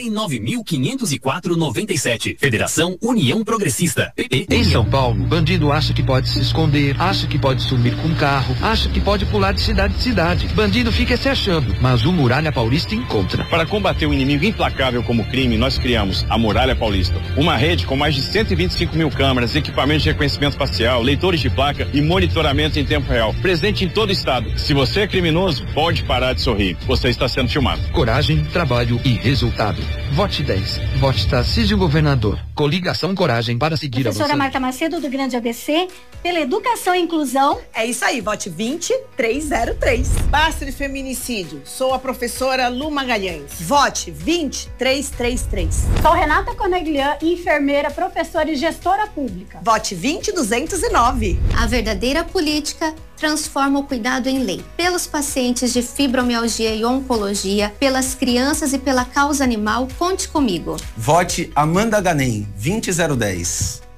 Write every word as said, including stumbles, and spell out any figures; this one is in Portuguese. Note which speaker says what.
Speaker 1: Fone nove mil quinhentos e quatro, noventa e sete. Federação União Progressista. P P.
Speaker 2: Em São Paulo, bandido acha que pode se esconder, acha que pode sumir com carro, acha que pode pular de cidade em cidade. Bandido fica se achando, mas o Muralha Paulista encontra.
Speaker 3: Para combater um inimigo implacável como o crime, nós criamos a Muralha Paulista. Uma rede com mais de cento e vinte e cinco mil câmeras, equipamentos de reconhecimento facial, leitores de placa e monitoramento em tempo real. Presente em todo o estado. Se você é criminoso, pode parar de sorrir. Você está sendo filmado.
Speaker 2: Coragem, trabalho e resultado. Vote dez. Vote Tarcísio Governador. Coligação Coragem para seguir a
Speaker 4: Professora Marta Macedo, do Grande A B C, pela educação e inclusão.
Speaker 5: É isso aí, vote vinte, trezentos e três.
Speaker 6: Basta de feminicídio. Sou a professora Lu Magalhães.
Speaker 5: Vote vinte, trezentos e trinta e três.
Speaker 4: Sou Renata Coneglian, enfermeira, professora e gestora pública.
Speaker 5: Vote vinte, duzentos e nove.
Speaker 7: A verdadeira política transforma o cuidado em lei. Pelos pacientes de fibromialgia e oncologia, pelas crianças e pela causa animal, conte comigo.
Speaker 8: Vote Amanda Ganem, vinte zero dez.